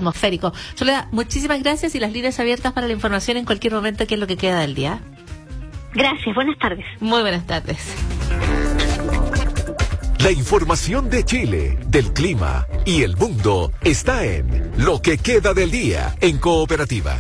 atmosférico. Soledad, muchísimas gracias y las líneas abiertas para la información en cualquier momento, que es lo que queda del día. Gracias, buenas tardes. Muy buenas tardes. La información de Chile, del clima y el mundo está en Lo que queda del día en Cooperativa.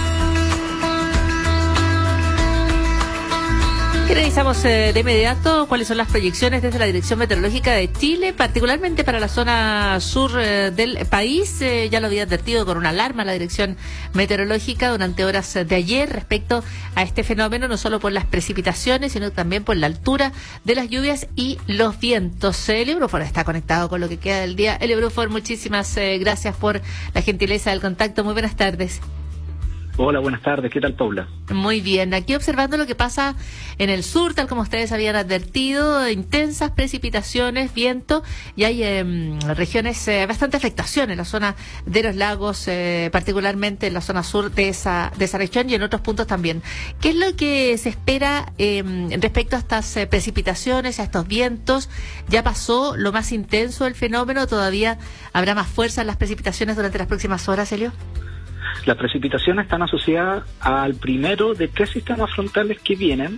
Y revisamos de inmediato cuáles son las proyecciones desde la Dirección Meteorológica de Chile, particularmente para la zona sur del país. Ya lo había advertido con una alarma la Dirección Meteorológica durante horas de ayer respecto a este fenómeno, no solo por las precipitaciones, sino también por la altura de las lluvias y los vientos. El Ebrufor está conectado con lo que queda del día. El Ebrufor, muchísimas gracias por la gentileza del contacto. Muy buenas tardes. Hola, buenas tardes. ¿Qué tal, Paula? Muy bien. Aquí observando lo que pasa en el sur, tal como ustedes habían advertido, intensas precipitaciones, viento, y hay regiones, bastante afectación en la zona de los lagos, particularmente en la zona sur de esa región y en otros puntos también. ¿Qué es lo que se espera respecto a estas precipitaciones, a estos vientos? ¿Ya pasó lo más intenso del fenómeno? ¿Todavía habrá más fuerza en las precipitaciones durante las próximas horas, Elio? Las precipitaciones están asociadas al primero de 3 sistemas frontales que vienen,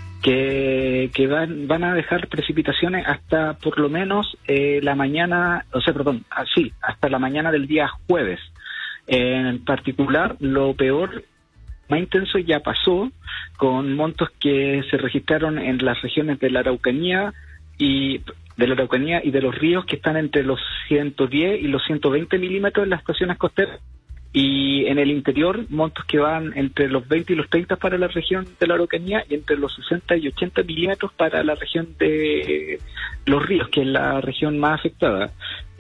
que van a dejar precipitaciones hasta por lo menos la mañana, hasta la mañana del día jueves. En particular, lo peor, más intenso ya pasó, con montos que se registraron en las regiones de la Araucanía y de los ríos, que están entre los 110 y los 120 milímetros en las estaciones costeras. Y en el interior, montos que van entre los 20 y los 30 para la región de la Araucanía y entre los 60 y 80 milímetros para la región de los ríos, que es la región más afectada.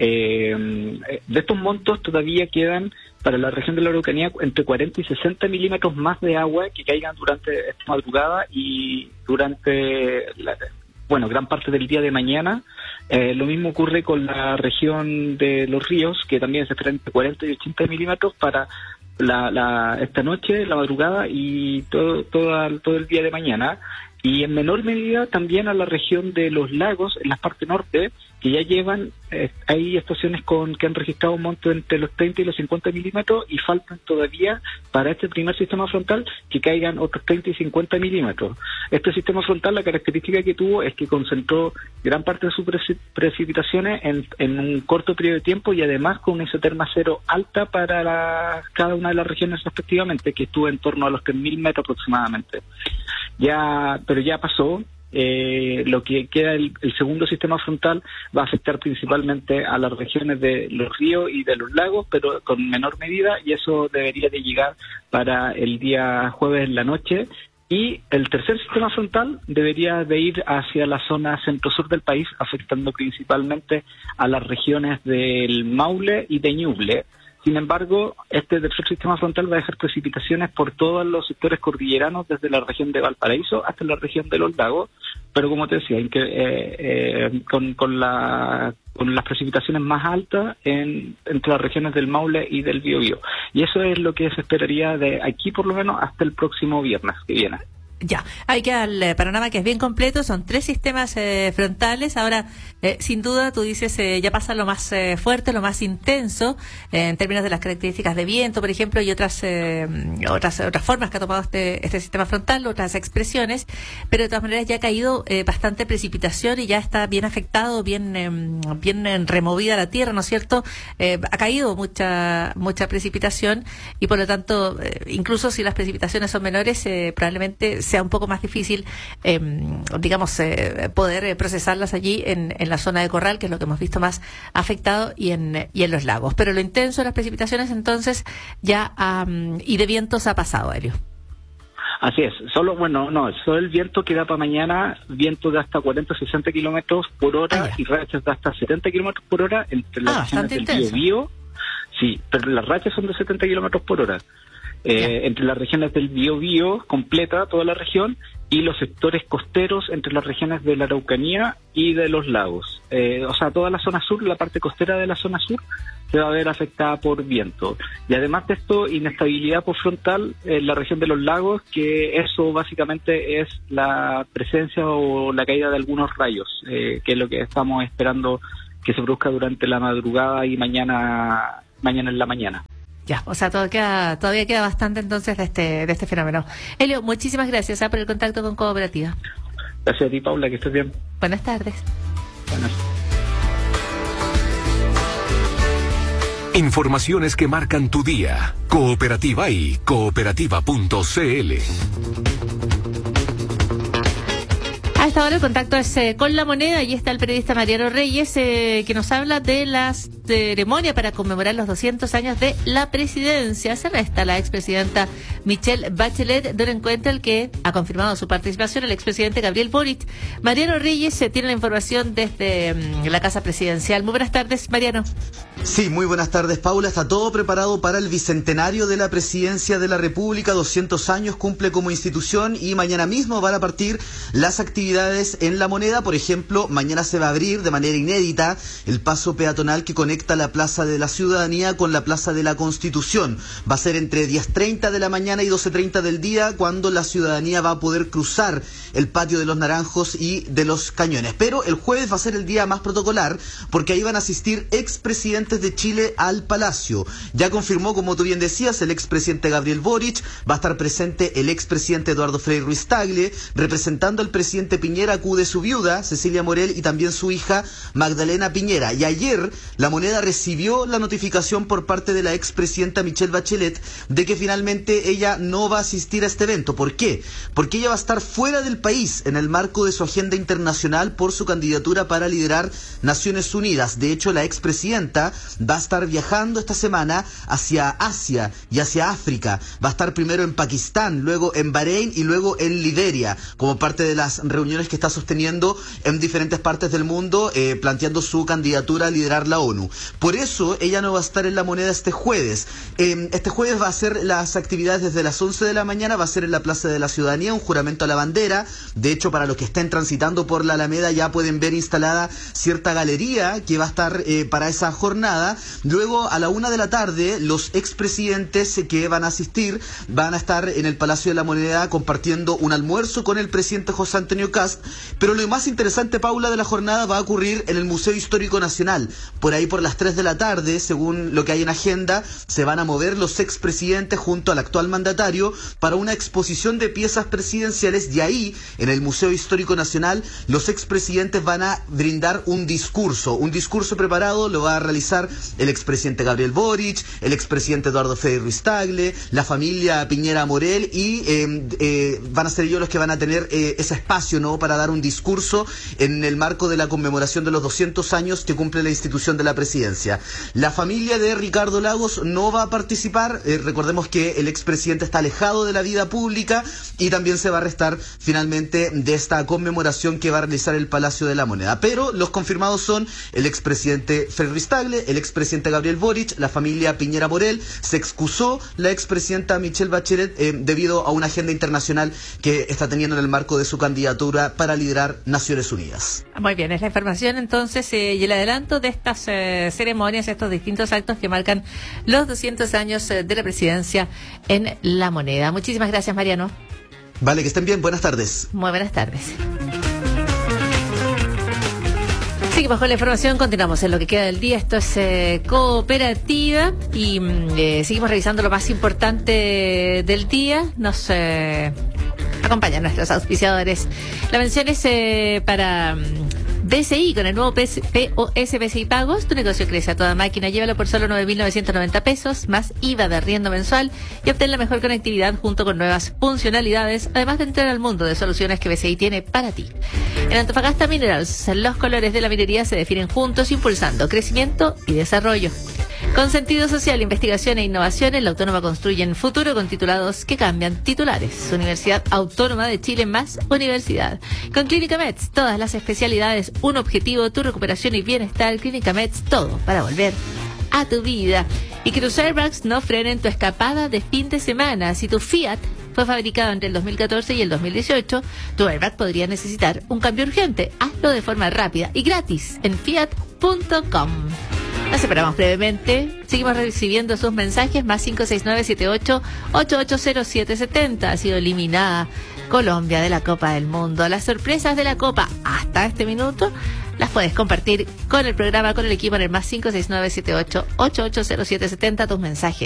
De estos montos todavía quedan para la región de la Araucanía entre 40 y 60 milímetros más de agua que caigan durante esta madrugada y durante gran parte del día de mañana. Lo mismo ocurre con la región de los ríos, que también se espera entre 40 y 80 milímetros para esta noche, la madrugada y todo el día de mañana. Y en menor medida también a la región de los lagos, en la parte norte, que ya llevan, hay estaciones que han registrado un monto entre los 30 y los 50 milímetros, y faltan todavía para este primer sistema frontal que caigan otros 30 y 50 milímetros. Este sistema frontal, la característica que tuvo es que concentró gran parte de sus precipitaciones en un corto periodo de tiempo, y además con una isoterma cero alta para cada una de las regiones respectivamente, que estuvo en torno a los 3.000 metros aproximadamente. Pero ya pasó. Lo que queda, el segundo sistema frontal va a afectar principalmente a las regiones de los ríos y de los lagos, pero con menor medida, y eso debería de llegar para el día jueves en la noche. Y el tercer sistema frontal debería de ir hacia la zona centro-sur del país, afectando principalmente a las regiones del Maule y de Ñuble. Sin embargo, este tercer sistema frontal va a dejar precipitaciones por todos los sectores cordilleranos, desde la región de Valparaíso hasta la región de los lagos, pero como te decía, con las precipitaciones más altas entre las regiones del Maule y del Biobío. Y eso es lo que se esperaría de aquí, por lo menos, hasta el próximo viernes que viene. Ya, ahí queda el panorama, que es bien completo. Son 3 sistemas frontales. Ahora, sin duda, tú dices, ya pasa lo más fuerte, lo más intenso, en términos de las características de viento, por ejemplo, y otras formas que ha tomado este sistema frontal, otras expresiones, pero de todas maneras ya ha caído bastante precipitación y ya está bien afectado, bien removida la tierra, ¿no es cierto? Ha caído mucha precipitación, y por lo tanto, incluso si las precipitaciones son menores, probablemente sea un poco más difícil, poder procesarlas allí en la zona de Corral, que es lo que hemos visto más afectado, y en los lagos. Pero lo intenso de las precipitaciones, entonces, ya y de vientos ha pasado, Elio. Así es, solo el viento que da para mañana, viento de hasta 40-60 kilómetros por hora y rachas de hasta 70 kilómetros por hora entre las regiones del Biobío. Sí, pero las rachas son de 70 kilómetros por hora. Entre las regiones del Biobío, completa toda la región, y los sectores costeros entre las regiones de la Araucanía y de los lagos. Toda la zona sur, la parte costera de la zona sur, se va a ver afectada por viento. Y además de esto, inestabilidad postfrontal en la región de los lagos, que eso básicamente es la presencia o la caída de algunos rayos, que es lo que estamos esperando que se produzca durante la madrugada y mañana mañana en la mañana. Ya, o sea, todavía queda bastante entonces de este fenómeno. Elio, muchísimas gracias por el contacto con Cooperativa. Gracias a ti, Paula, que estés bien. Buenas tardes. Buenas. Informaciones que marcan tu día. Cooperativa y cooperativa.cl. A esta hora el contacto es con La Moneda y está el periodista Mariano Reyes que nos habla de la ceremonia para conmemorar los 200 años de la presidencia. Se resta la expresidenta Michelle Bachelet de un encuentro al que ha confirmado su participación el expresidente Gabriel Boric. Mariano Reyes tiene la información desde la Casa Presidencial. Muy buenas tardes, Mariano. Sí, muy buenas tardes, Paula. Está todo preparado para el bicentenario de la presidencia de la República. 200 años cumple como institución y mañana mismo van a partir las actividades en La Moneda. Por ejemplo, mañana se va a abrir de manera inédita el paso peatonal que conecta la Plaza de la Ciudadanía con la Plaza de la Constitución. Va a ser entre 10:30 de la mañana y 12:30 del día cuando la ciudadanía va a poder cruzar el patio de los Naranjos y de los Cañones. Pero el jueves va a ser el día más protocolar porque ahí van a asistir expresidentes de Chile al Palacio. Ya confirmó, como tú bien decías, el expresidente Gabriel Boric, va a estar presente el expresidente Eduardo Frei Ruiz-Tagle, representando al presidente Piñera acude su viuda, Cecilia Morel, y también su hija, Magdalena Piñera. Y ayer, La Moneda recibió la notificación por parte de la expresidenta Michelle Bachelet de que finalmente ella no va a asistir a este evento. ¿Por qué? Porque ella va a estar fuera del país en el marco de su agenda internacional por su candidatura para liderar Naciones Unidas. De hecho, la expresidenta va a estar viajando esta semana hacia Asia y hacia África. Va a estar primero en Pakistán, luego en Bahrein y luego en Liberia, como parte de las reuniones que está sosteniendo en diferentes partes del mundo, planteando su candidatura a liderar la ONU. Por eso ella no va a estar en La Moneda este jueves. Este jueves va a ser las actividades desde las 11 de la mañana, va a ser en la Plaza de la Ciudadanía, un juramento a la bandera. De hecho, para los que estén transitando por la Alameda ya pueden ver instalada cierta galería que va a estar para esa jornada. Luego, a la 1 de la tarde, los expresidentes que van a asistir van a estar en el Palacio de la Moneda compartiendo un almuerzo con el presidente José Antonio Kast. Pero lo más interesante, Paula, de la jornada va a ocurrir en el Museo Histórico Nacional. Por ahí, por las 3 de la tarde, según lo que hay en agenda, se van a mover los expresidentes junto al actual mandatario para una exposición de piezas presidenciales, y ahí, en el Museo Histórico Nacional, los expresidentes van a brindar un discurso preparado, lo va a realizar el expresidente Gabriel Boric, el expresidente Eduardo Frei Ruiz-Tagle, la familia Piñera Morel, y van a ser ellos los que van a tener ese espacio, ¿no?, para dar un discurso en el marco de la conmemoración de los 200 años que cumple la institución de la presidencia. La familia de Ricardo Lagos no va a participar. Recordemos que el expresidente está alejado de la vida pública y también se va a restar finalmente de esta conmemoración que va a realizar el Palacio de la Moneda. Pero los confirmados son el expresidente Frei Ruiz-Tagle, el expresidente Gabriel Boric, la familia Piñera Morel. Se excusó la expresidenta Michelle Bachelet debido a una agenda internacional que está teniendo en el marco de su candidatura para liderar Naciones Unidas. Muy bien, es la información entonces y el adelanto de estas ceremonias, estos distintos actos que marcan los 200 años de la presidencia en La Moneda. Muchísimas gracias, Mariano. Vale, que estén bien. Buenas tardes. Muy buenas tardes. Seguimos con la información, continuamos en lo que queda del día. Esto es Cooperativa y seguimos revisando lo más importante del día. Nos acompañan nuestros auspiciadores. La mención es para BCI, con el nuevo POS BCI Pagos. Tu negocio crece a toda máquina. Llévalo por solo 9.990 pesos, más IVA de arriendo mensual, y obtén la mejor conectividad junto con nuevas funcionalidades, además de entrar al mundo de soluciones que BCI tiene para ti. En Antofagasta Minerals, los colores de la minería se definen juntos, impulsando crecimiento y desarrollo. Con sentido social, investigación e innovación, en la Autónoma construyen futuro con titulados que cambian titulares. Universidad Autónoma de Chile más universidad. Con Clínica Meds, todas las especialidades, un objetivo, tu recuperación y bienestar. Clínica Meds, todo para volver a tu vida. Y que tus airbags no frenen tu escapada de fin de semana. Si tu Fiat fue fabricado entre el 2014 y el 2018, tu airbag podría necesitar un cambio urgente. Hazlo de forma rápida y gratis en fiat.com. Nos separamos brevemente. Seguimos recibiendo sus mensajes. Más 569-78-880770. Ha sido eliminada Colombia de la Copa del Mundo. Las sorpresas de la Copa hasta este minuto las puedes compartir con el programa, con el equipo en el +56978880770 tus mensajes.